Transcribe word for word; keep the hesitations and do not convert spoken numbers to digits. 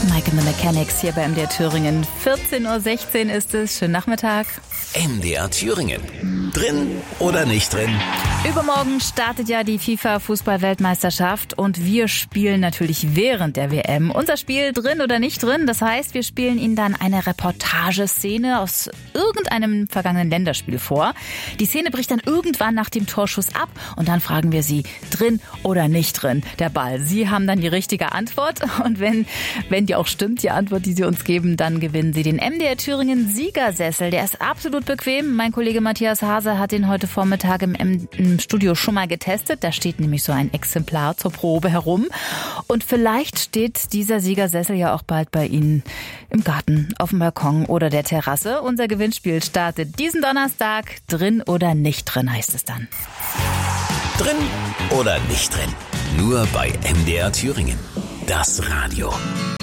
Mike and the Mechanics hier bei M D R Thüringen. vierzehn Uhr sechzehn ist es. Schönen Nachmittag. M D R Thüringen. Drin oder nicht drin? Übermorgen startet ja die FIFA-Fußball-Weltmeisterschaft und wir spielen natürlich während der W M unser Spiel drin oder nicht drin. Das heißt, wir spielen Ihnen dann eine Reportageszene aus irgendeinem vergangenen Länderspiel vor. Die Szene bricht dann irgendwann nach dem Torschuss ab und dann fragen wir Sie, drin oder nicht drin, der Ball. Sie haben dann die richtige Antwort und wenn, wenn die auch stimmt, die Antwort, die Sie uns geben, dann gewinnen Sie den M D R Thüringen Siegersessel. Der ist absolut bequem. Mein Kollege Matthias Hase hat den heute Vormittag im, im Studio schon mal getestet. Da steht nämlich so ein Exemplar zur Probe herum. Und vielleicht steht dieser Siegersessel ja auch bald bei Ihnen im Garten, auf dem Balkon oder der Terrasse. Unser Gewinnspiel startet diesen Donnerstag. Drin oder nicht drin heißt es dann. Drin oder nicht drin? Nur bei M D R Thüringen. Das Radio.